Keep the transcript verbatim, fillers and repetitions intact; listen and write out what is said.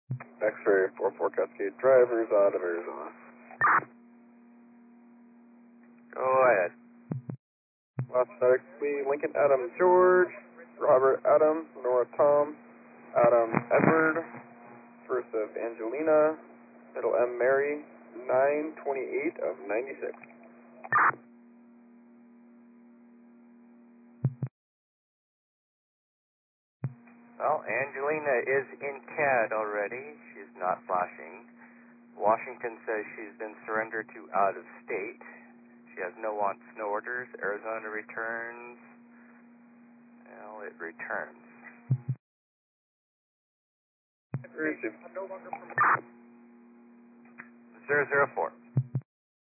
X-ray four four Cascade drivers out of Arizona. Go ahead. Last medic, Lee, Lincoln Adam George, Robert Adam, Nora Tom, Adam Edward, first of Angelina, middle M Mary, nine twenty-eight of ninety-six. Well, Angelina is in C A D already. She's not flashing. Washington says she's been surrendered to out of state. She has no wants, no orders. Arizona returns. Well, it returns. Received. Zero zero four.